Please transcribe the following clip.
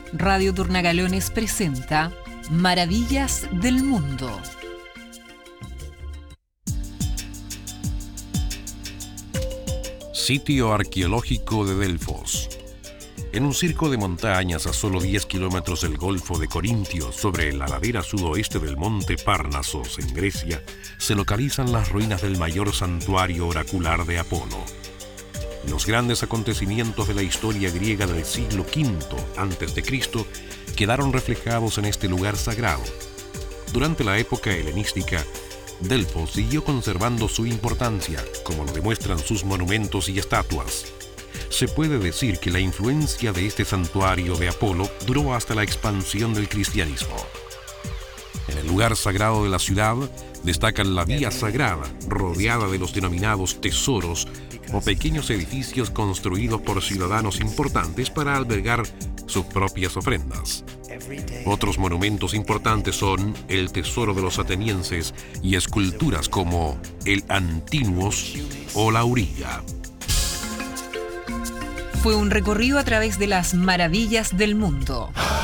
Radio Turnagalones presenta Maravillas del Mundo. Sitio arqueológico de Delfos. En un circo de montañas a solo 10 kilómetros del Golfo de Corintio, sobre la ladera sudoeste del monte Parnasos, en Grecia, se localizan las ruinas del mayor santuario oracular de Apolo. Los grandes acontecimientos de la historia griega del siglo V a.C. quedaron reflejados en este lugar sagrado. Durante la época helenística, Delfos siguió conservando su importancia, como lo demuestran sus monumentos y estatuas. Se puede decir que la influencia de este santuario de Apolo duró hasta la expansión del cristianismo. En el lugar sagrado de la ciudad destacan la Vía Sagrada, rodeada de los denominados tesoros o pequeños edificios construidos por ciudadanos importantes para albergar sus propias ofrendas. Otros monumentos importantes son el Tesoro de los Atenienses y esculturas como el Antinuos o la Auriga. Fue un recorrido a través de las maravillas del mundo.